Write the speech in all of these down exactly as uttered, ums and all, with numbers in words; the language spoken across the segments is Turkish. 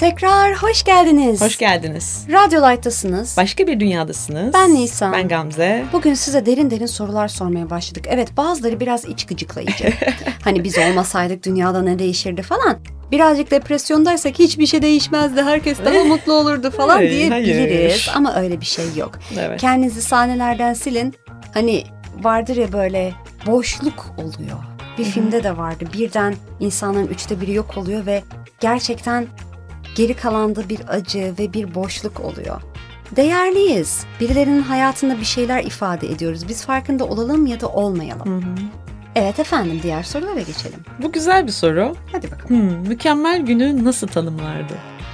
Tekrar hoş geldiniz. Hoş geldiniz. Radyo Light'tasınız. Başka bir dünyadasınız. Ben Nisan. Ben Gamze. Bugün size derin derin sorular sormaya başladık. Evet, bazıları biraz iç gıcıklayıcı. Hani biz olmasaydık dünyada ne değişirdi falan. Birazcık depresyondaysak hiçbir şey değişmezdi. Herkes daha mutlu olurdu falan hayır, diyebiliriz. hayır. Ama öyle bir şey yok. Evet. Kendinizi sahnelerden silin. Hani vardır ya böyle boşluk oluyor. Bir Hı-hı. filmde de vardı. Birden insanların üçte biri yok oluyor ve gerçekten geri kalanda bir acı ve bir boşluk oluyor. Değerliyiz. Birilerinin hayatında bir şeyler ifade ediyoruz. Biz farkında olalım ya da olmayalım. Hı hı. Evet efendim, diğer sorulara geçelim. Bu güzel bir soru. Hadi bakalım. Hmm, mükemmel günü nasıl tanımlardı?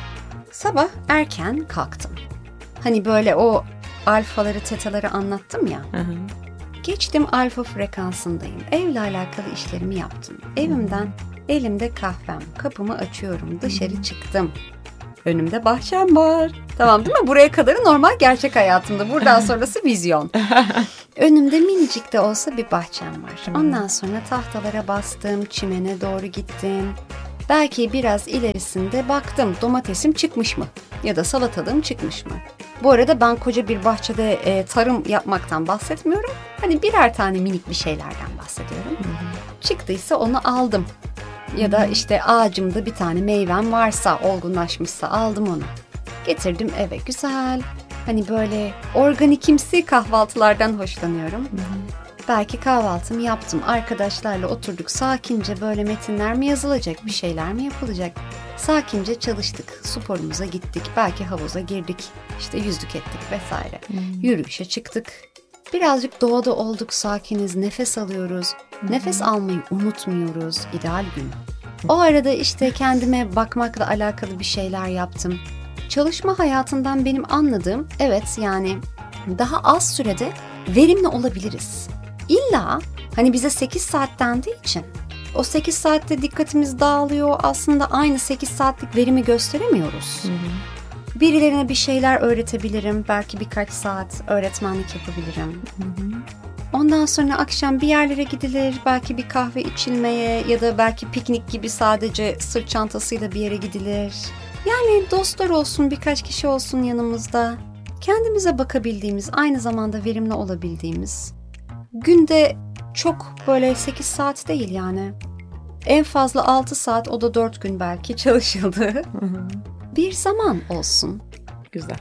Sabah erken kalktım. Hani böyle o alfaları, tetaları anlattım ya. Hı hı. Geçtim alfa frekansındayım. Evle alakalı işlerimi yaptım. Evimden elimde kahvem. Kapımı açıyorum. Dışarı çıktım. Önümde bahçem var. Tamam değil mi? Buraya kadarı normal gerçek hayatımda. Buradan sonrası vizyon. Önümde minicik de olsa bir bahçem var. Ondan sonra tahtalara bastım. Çimene doğru gittim. Belki biraz ilerisinde baktım. Domatesim çıkmış mı? Ya da salatalığım çıkmış mı? Bu arada ben koca bir bahçede e, tarım yapmaktan bahsetmiyorum. Hani birer tane minik bir şeylerden bahsediyorum. Hı hı. Çıktıysa onu aldım. Ya da işte ağacımda bir tane meyvem varsa, olgunlaşmışsa aldım onu. Getirdim eve, güzel. Hani böyle organikimsi kahvaltılardan hoşlanıyorum. Hı hı. Belki kahvaltımı yaptım. Arkadaşlarla oturduk. Sakince böyle metinler mi yazılacak, bir şeyler mi yapılacak? Sakince çalıştık. Sporumuza gittik. Belki havuza girdik. İşte yüzdük ettik vesaire. Hı hı. Yürüyüşe çıktık. Birazcık doğada olduk, sakiniz, nefes alıyoruz. Hı-hı. Nefes almayı unutmuyoruz. İdeal gün. O arada işte kendime bakmakla alakalı bir şeyler yaptım. Çalışma hayatından benim anladığım, evet yani daha az sürede verimli olabiliriz. İlla hani bize sekiz saat dendiği için o sekiz saatte dikkatimiz dağılıyor. Aslında aynı sekiz saatlik verimi gösteremiyoruz. Hı hı. Birilerine bir şeyler öğretebilirim. Belki birkaç saat öğretmenlik yapabilirim. Hı hı. Ondan sonra akşam bir yerlere gidilir. Belki bir kahve içilmeye ya da belki piknik gibi sadece sırt çantasıyla bir yere gidilir. Yani dostlar olsun, birkaç kişi olsun yanımızda. Kendimize bakabildiğimiz, aynı zamanda verimli olabildiğimiz. Günde çok böyle sekiz saat değil yani. En fazla altı saat, o da dört gün belki çalışıldı. Hı hı. Bir zaman olsun. Güzel.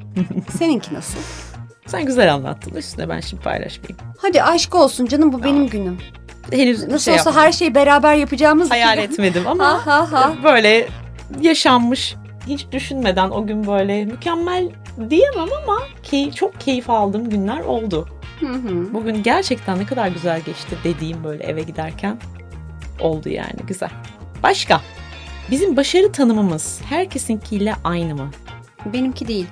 Seninki nasıl? Sen güzel anlattın. Üstüne ben şimdi paylaşmayayım. Hadi aşk olsun canım, bu Tamam. benim günüm. Henüz Nasıl şey olsa yapmadım. her şeyi beraber yapacağımız Hayal gibi. etmedim ama Ha, ha, ha. böyle yaşanmış, hiç düşünmeden o gün böyle mükemmel diyemem ama key, çok keyif aldığım günler oldu. Hı hı. Bugün gerçekten ne kadar güzel geçti dediğim böyle eve giderken oldu yani, güzel. Başka? Bizim başarı tanımımız herkesinkiyle aynı mı? Benimki değil.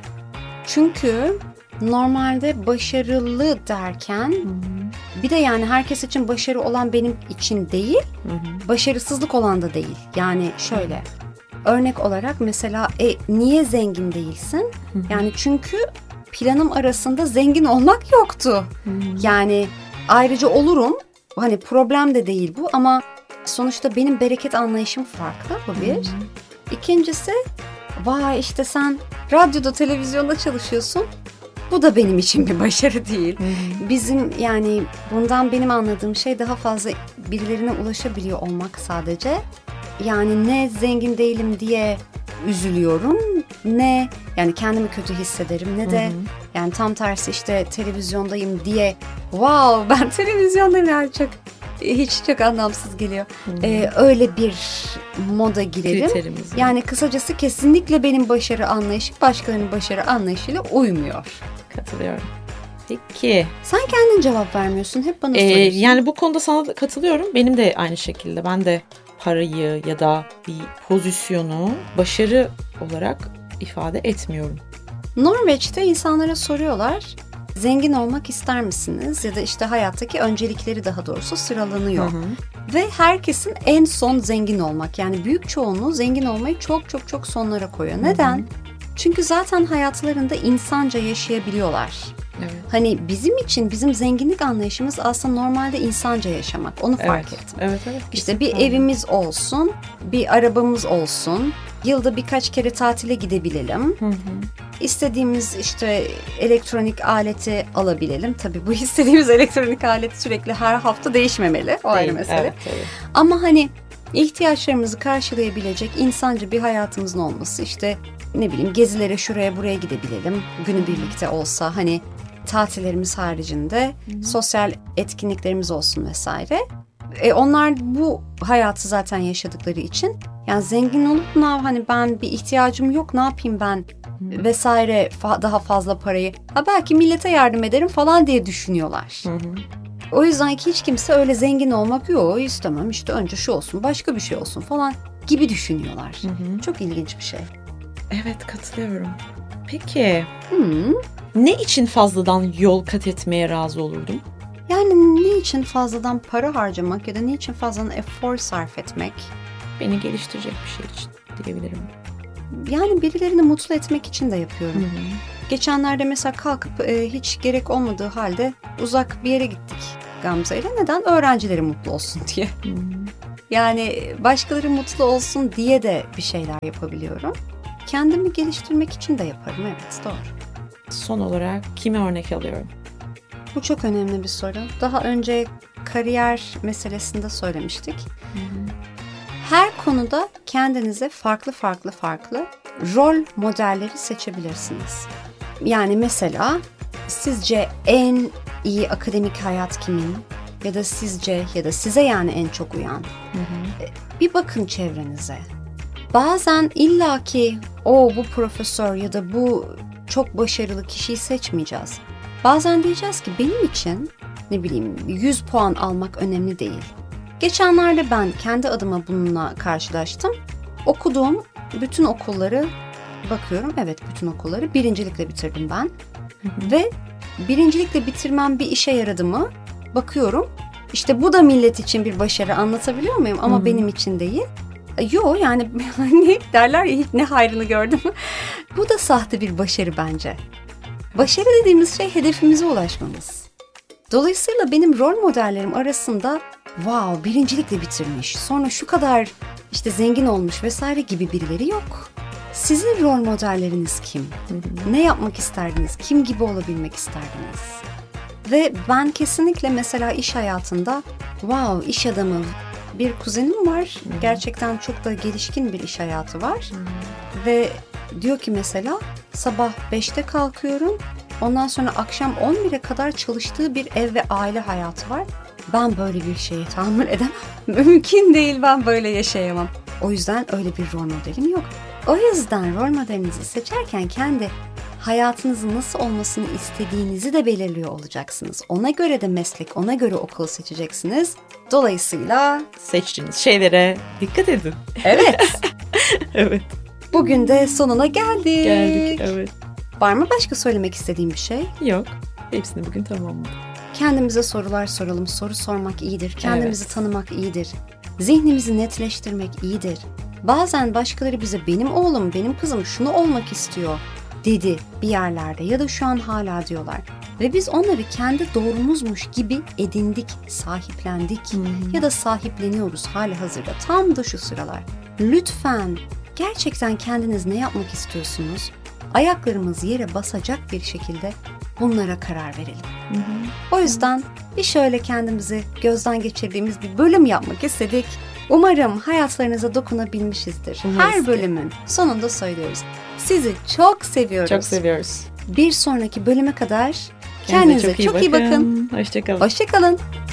Çünkü normalde başarılı derken bir de yani herkes için başarı olan benim için değil, Hı hı. başarısızlık olan da değil. Yani şöyle, örnek olarak mesela e, niye zengin değilsin? Hı hı. Yani çünkü planım arasında zengin olmak yoktu. Hı hı. Yani ayrıca olurum, hani problem de değil bu ama sonuçta benim bereket anlayışım farklı, bu bir. Hı hı. İkincisi, vay işte sen radyoda, televizyonda çalışıyorsun. Bu da benim için bir başarı değil. Hı hı. Bizim yani bundan benim anladığım şey daha fazla birilerine ulaşabiliyor olmak sadece. Yani ne zengin değilim diye üzülüyorum, ne yani kendimi kötü hissederim, ne de Hı hı. yani tam tersi işte televizyondayım diye wow ben televizyondayım yani çok hiç çok anlamsız geliyor. Hı hı. Ee, öyle bir moda girerim. Kriterimiz. Yani kısacası kesinlikle benim başarı anlayışım başkalarının başarı anlayışıyla uymuyor. Katılıyorum. Peki. Sen kendin cevap vermiyorsun. Hep bana Ee, soruyorsun. yani bu konuda sana da katılıyorum. Benim de aynı şekilde. Ben de parayı ya da bir pozisyonu başarı olarak ifade etmiyorum. Norveç'te insanlara soruyorlar. Zengin olmak ister misiniz? Ya da işte hayattaki öncelikleri daha doğrusu sıralanıyor. Hı hı. Ve herkesin en son zengin olmak. Yani büyük çoğunluğu zengin olmayı çok çok çok sonlara koyuyor. Neden? Hı hı. Çünkü zaten hayatlarında insanca yaşayabiliyorlar. Evet. Hani bizim için bizim zenginlik anlayışımız aslında normalde insanca yaşamak. Onu fark Evet. ettim. Evet, evet. İşte bir Kesinlikle. evimiz olsun, bir arabamız olsun, yılda birkaç kere tatile gidebilelim. Hı hı. İstediğimiz işte elektronik aleti alabilelim. Tabii bu istediğimiz elektronik alet sürekli her hafta değişmemeli. O ayrı mesele. Evet, evet. Ama hani ihtiyaçlarımızı karşılayabilecek insanca bir hayatımızın olması, işte ne bileyim gezilere şuraya buraya gidebilelim. Günübirlikte olsa, hani tatillerimiz haricinde Hı-hı. sosyal etkinliklerimiz olsun vesaire. E onlar bu hayatı zaten yaşadıkları için, yani zengin olup ne hani ben bir ihtiyacım yok, ne yapayım ben Hı-hı. vesaire fa- daha fazla parayı, ha belki millete yardım ederim falan diye düşünüyorlar. Hı-hı. O yüzden ki hiç kimse öyle zengin olmak yok istemem, işte önce şu olsun başka bir şey olsun falan gibi düşünüyorlar. Hı-hı. Çok ilginç bir şey. Evet, katılıyorum. Peki hmm. ne için fazladan yol kat etmeye razı olurdum? Yani ne için fazladan para harcamak ya da ne için fazladan efor sarf etmek? Beni geliştirecek bir şey için diyebilirim. Yani birilerini mutlu etmek için de yapıyorum. Hı-hı. Geçenlerde mesela kalkıp e, hiç gerek olmadığı halde uzak bir yere gittik Gamze ile. Neden? Öğrencileri mutlu olsun diye. Hı-hı. Yani başkaları mutlu olsun diye de bir şeyler yapabiliyorum. Kendimi geliştirmek için de yaparım, evet, doğru. Son olarak kime örnek alıyorum? Bu çok önemli bir soru. Daha önce kariyer meselesinde söylemiştik. Hı hı. Her konuda kendinize farklı farklı farklı rol modelleri seçebilirsiniz. Yani mesela sizce en iyi akademik hayat kimin? Ya da sizce ya da size yani en çok uyan? Hı hı. Bir bakın çevrenize. Bazen illaki o bu profesör ya da bu çok başarılı kişiyi seçmeyeceğiz. Bazen diyeceğiz ki benim için ne bileyim yüz puan almak önemli değil. Geçenlerde ben kendi adıma bununla karşılaştım. Okuduğum bütün okulları bakıyorum. Evet, bütün okulları birincilikle bitirdim ben. Hı hı. Ve birincilikle bitirmem bir işe yaradı mı? Bakıyorum. İşte bu da millet için bir başarı, anlatabiliyor muyum? Ama hı hı. benim için değil. Yo yani ne derler ya, hiç ne hayrını gördüm. Bu da sahte bir başarı bence. Başarı dediğimiz şey hedefimize ulaşmamız. Dolayısıyla benim rol modellerim arasında wow birincilikle bitirmiş, sonra şu kadar işte zengin olmuş vesaire gibi birileri yok. Sizin rol modelleriniz kim? Ne yapmak isterdiniz? Kim gibi olabilmek isterdiniz? Ve ben kesinlikle mesela iş hayatında wow iş adamı bir kuzenim var. Hmm. Gerçekten çok da gelişkin bir iş hayatı var. Hmm. Ve diyor ki mesela sabah beşte kalkıyorum. Ondan sonra akşam on bire kadar çalıştığı bir ev ve aile hayatı var. Ben böyle bir şeye tahammül edemem. Mümkün değil, ben böyle yaşayamam. O yüzden öyle bir rol modelim yok. O yüzden rol modelinizi seçerken kendi hayatınızın nasıl olmasını istediğinizi de belirliyor olacaksınız. Ona göre de meslek, ona göre okul seçeceksiniz. Dolayısıyla seçtiğiniz şeylere dikkat edin. Evet. Evet. Bugün de sonuna geldik. Geldik, evet. Var mı başka söylemek istediğim bir şey? Yok. Hepsini bugün tamamladık. Kendimize sorular soralım. Soru sormak iyidir. Kendimizi evet. tanımak iyidir. Zihnimizi netleştirmek iyidir. Bazen başkaları bize benim oğlum, benim kızım şunu olmak istiyor dedi bir yerlerde ya da şu an hala diyorlar. Ve biz onları kendi doğrumuzmuş gibi edindik, sahiplendik hmm. ya da sahipleniyoruz hali hazırda. Tam da şu sıralar. Lütfen gerçekten kendiniz ne yapmak istiyorsunuz? Ayaklarımız yere basacak bir şekilde bunlara karar verelim. Hı hı. O yüzden bir şöyle kendimizi gözden geçirdiğimiz bir bölüm yapmak istedik. Umarım hayatlarınıza dokunabilmişizdir. Umarız Her bölümün sonunda söylüyoruz. Sizi çok seviyoruz. Çok seviyoruz. Bir sonraki bölüme kadar kendinize, kendinize çok, iyi, çok iyi bakın. bakın. Hoşça kalın. Hoşça kalın.